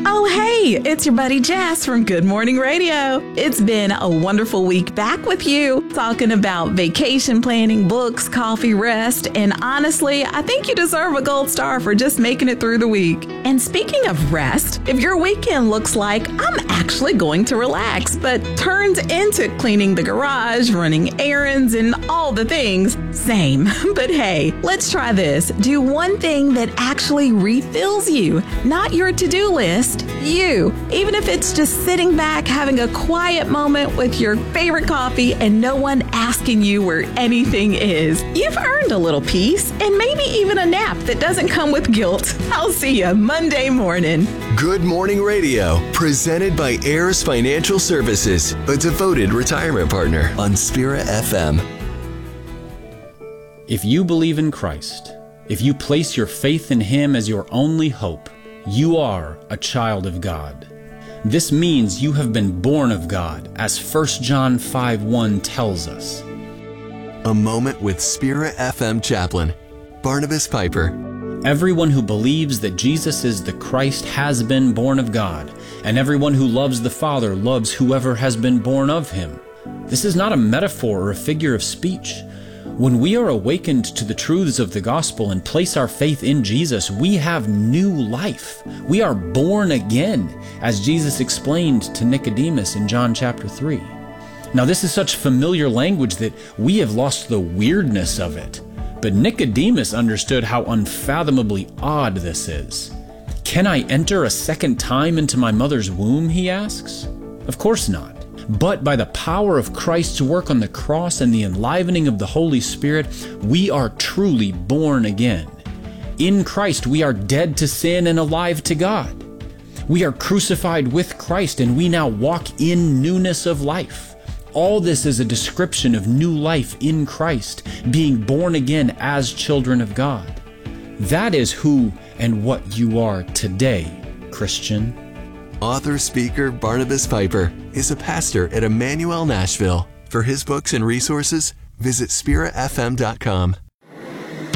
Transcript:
Oh, hey, it's your buddy Jess from Good Morning Radio. It's been a wonderful week back with you, talking about vacation planning, books, coffee, rest, and honestly, I think you deserve a gold star for just making it through the week. And speaking of rest, if your weekend looks like I'm actually going to relax, but turns into cleaning the garage, running errands, and all the things, same. But hey, let's try this. Do one thing that actually refills you, not your to-do list. You, even if it's just sitting back having a quiet moment with your favorite coffee and no one asking you where anything is. You've earned a little peace and maybe even a nap that doesn't come with guilt. I'll see you Monday morning. Good Morning Radio, presented by Heirs Financial Services, a devoted retirement partner on Spirit FM. If you believe in Christ, if you place your faith in Him as your only hope, you are a child of God. This means you have been born of God, as 1 John 5:1 tells us. A moment with Spirit FM chaplain, Barnabas Piper. Everyone who believes that Jesus is the Christ has been born of God, and everyone who loves the Father loves whoever has been born of Him. This is not a metaphor or a figure of speech. When we are awakened to the truths of the gospel and place our faith in Jesus, we have new life. We are born again, as Jesus explained to Nicodemus in John chapter 3. Now, this is such familiar language that we have lost the weirdness of it. But Nicodemus understood how unfathomably odd this is. Can I enter a second time into my mother's womb, he asks? Of course not. But by the power of Christ's work on the cross and the enlivening of the Holy Spirit, we are truly born again. In Christ, we are dead to sin and alive to God. We are crucified with Christ, and we now walk in newness of life. All this is a description of new life in Christ, being born again as children of God. That is who and what you are today, Christian. Author, speaker Barnabas Piper is a pastor at Emmanuel Nashville. For his books and resources, visit spiritfm.com.